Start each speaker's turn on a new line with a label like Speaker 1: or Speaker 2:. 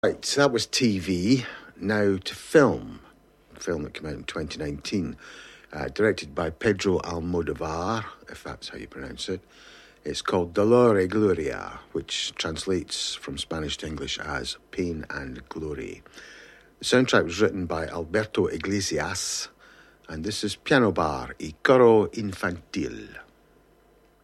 Speaker 1: Right, so that was TV. Now to film. A film that came out in 2019. Directed by Pedro Almodovar, if that's how you pronounce it. It's called Dolor y Gloria, which translates from Spanish to English as Pain and Glory. The soundtrack was written by Alberto Iglesias, and this is Piano Bar y Coro Infantil.